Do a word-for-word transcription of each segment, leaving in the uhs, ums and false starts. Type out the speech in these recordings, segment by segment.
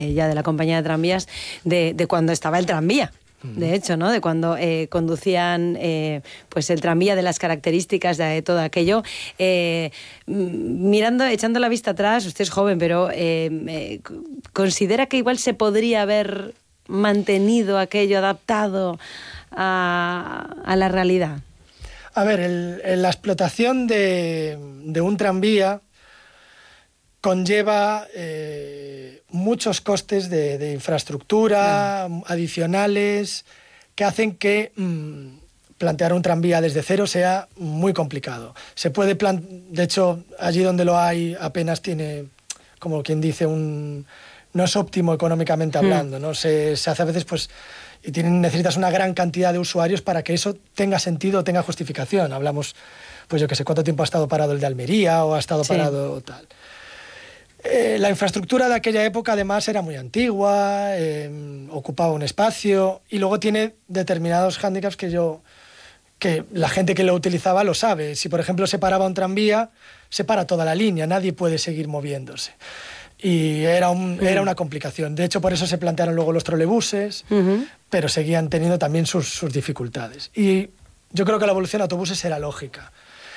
ya de la compañía de tranvías, de, de cuando estaba el tranvía. De hecho, ¿no? De cuando eh, conducían eh, pues el tranvía, de las características de todo aquello. Eh, mirando, echando la vista atrás, usted es joven, pero eh, eh, ¿considera que igual se podría haber mantenido aquello, adaptado a, a la realidad? A ver, el, el, la explotación de, de un tranvía conlleva eh, muchos costes de, de infraestructura mm. adicionales que hacen que mmm, plantear un tranvía desde cero sea muy complicado. Se puede plan- de hecho, allí donde lo hay apenas tiene, como quien dice, un no es óptimo económicamente hablando, mm. ¿no? Se, se hace a veces, pues, y tienen, necesitas una gran cantidad de usuarios para que eso tenga sentido, tenga justificación. Hablamos, pues yo que sé, cuánto tiempo ha estado parado el de Almería o ha estado sí. parado tal. Eh, la infraestructura de aquella época además era muy antigua, eh, ocupaba un espacio y luego tiene determinados hándicaps que yo que la gente que lo utilizaba lo sabe. Si por ejemplo se paraba un tranvía, se para toda la línea, nadie puede seguir moviéndose. Y era, un, mm. era una complicación. De hecho, por eso se plantearon luego los trolebuses, uh-huh. pero seguían teniendo también sus, sus dificultades. Y yo creo que la evolución de autobuses era lógica.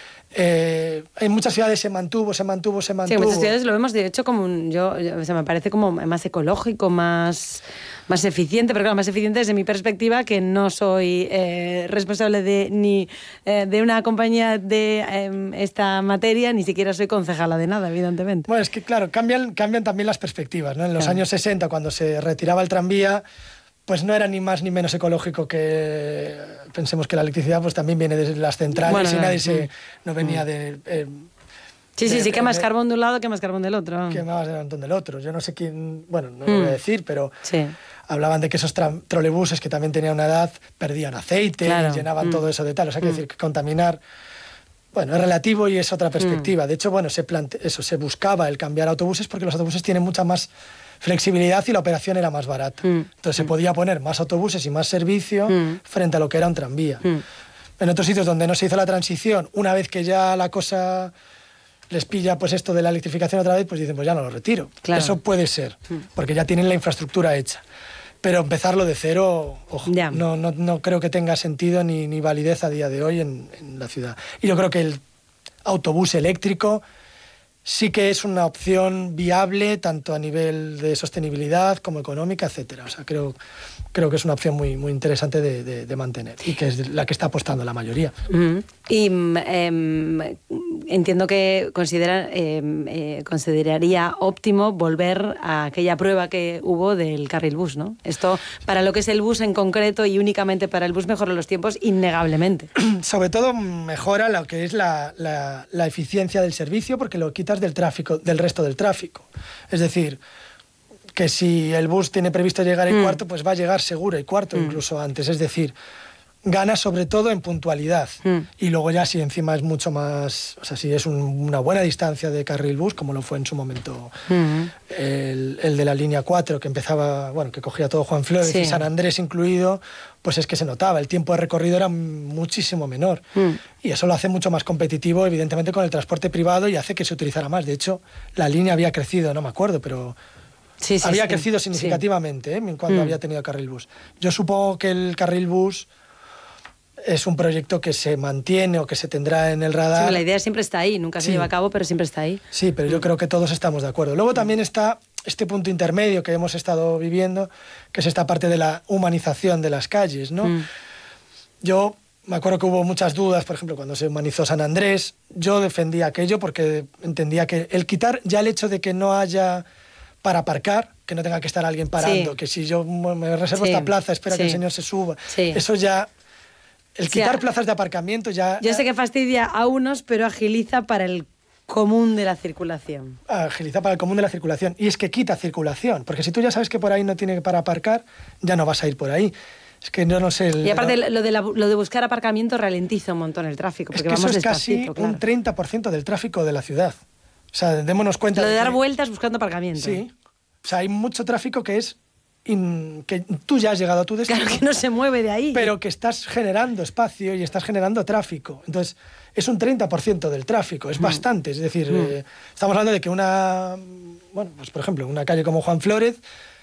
Eh, en muchas ciudades se mantuvo, se mantuvo, se mantuvo. Sí, en muchas ciudades lo vemos de hecho como un, yo, yo, o sea, me parece como más ecológico, más, más eficiente, pero claro, más eficiente desde mi perspectiva, que no soy eh, responsable de ni eh, de una compañía de eh, esta materia, ni siquiera soy concejala de nada, evidentemente. Bueno, es que claro, cambian, cambian también las perspectivas, ¿no? En los claro. años sesenta, cuando se retiraba el tranvía, pues no era ni más ni menos ecológico que... Pensemos que la electricidad pues también viene de las centrales bueno, y nadie mm, se, no venía mm. de... Eh, sí, sí, de, sí, quemas de, carbón de un lado, quemas carbón del otro. Quemabas el montón del otro. Yo no sé quién... Bueno, no mm. lo voy a decir, pero sí. hablaban de que esos tra- trolebuses, que también tenían una edad, perdían aceite claro. y llenaban mm. todo eso de tal. O sea, mm. quiere decir que contaminar... Bueno, es relativo y es otra perspectiva. Mm. De hecho, bueno, se plante- eso, se buscaba el cambiar autobuses porque los autobuses tienen mucha más flexibilidad y la operación era más barata. Mm. Entonces mm. se podía poner más autobuses y más servicio mm. frente a lo que era un tranvía. Mm. En otros sitios donde no se hizo la transición, una vez que ya la cosa les pilla pues esto de la electrificación otra vez, pues dicen, pues ya no lo retiro. Claro. Eso puede ser, mm. porque ya tienen la infraestructura hecha. Pero empezarlo de cero, ojo, no, no, no creo que tenga sentido ni, ni validez a día de hoy en, en la ciudad. Y yo creo que el autobús eléctrico sí que es una opción viable tanto a nivel de sostenibilidad como económica, etcétera. O sea, creo, creo que es una opción muy, muy interesante de, de, de mantener y que es la que está apostando la mayoría. Uh-huh. Y eh, entiendo que considera, eh, eh, consideraría óptimo volver a aquella prueba que hubo del carril bus, ¿no? Esto, para lo que es el bus en concreto y únicamente para el bus, mejora los tiempos innegablemente. Sobre todo mejora lo que es la, la, la eficiencia del servicio porque lo quita del tráfico, del resto del tráfico. Es decir, que si el bus tiene previsto llegar el mm. cuarto, pues va a llegar seguro el cuarto, mm. incluso antes. Es decir, gana sobre todo en puntualidad. Mm. Y luego ya si encima es mucho más... O sea, si es un, una buena distancia de carril bus, como lo fue en su momento mm. el, el de la línea cuatro, que empezaba, bueno, que cogía todo Juan Flórez sí. y San Andrés incluido, pues es que se notaba, el tiempo de recorrido era muchísimo menor. Mm. Y eso lo hace mucho más competitivo, evidentemente, con el transporte privado y hace que se utilizara más. De hecho, la línea había crecido, no me acuerdo, pero sí, sí, había sí. crecido significativamente sí. ¿eh? cuando mm. había tenido carril bus. Yo supongo que el carril bus es un proyecto que se mantiene o que se tendrá en el radar. Sí, la idea siempre está ahí, nunca se sí. lleva a cabo, pero siempre está ahí. Sí, pero mm. yo creo que todos estamos de acuerdo. Luego también está este punto intermedio que hemos estado viviendo, que es esta parte de la humanización de las calles, ¿no? Mm. Yo me acuerdo que hubo muchas dudas, por ejemplo, cuando se humanizó San Andrés, yo defendía aquello porque entendía que el quitar ya el hecho de que no haya para aparcar, que no tenga que estar alguien parando, sí. que si yo me reservo sí. esta plaza, espera sí. que el señor se suba, sí. eso ya... El quitar o sea, plazas de aparcamiento ya... Yo sé que fastidia a unos, pero agiliza para el común de la circulación. Agiliza para el común de la circulación. Y es que quita circulación, porque si tú ya sabes que por ahí no tiene para aparcar, ya no vas a ir por ahí. Es que yo no sé... El, y aparte lo de, la, lo de buscar aparcamiento ralentiza un montón el tráfico, porque es que vamos eso es casi claro. un treinta por ciento del tráfico de la ciudad. O sea, démonos cuenta... Lo de, de dar que, vueltas buscando aparcamiento. Sí. O sea, hay mucho tráfico que es in, que tú ya has llegado a tu destino. Claro que no se mueve de ahí. Pero que estás generando espacio y estás generando tráfico. Entonces, es un treinta por ciento del tráfico, es mm. bastante. Es decir, mm. eh, estamos hablando de que una, bueno, pues por ejemplo, una calle como Juan Flórez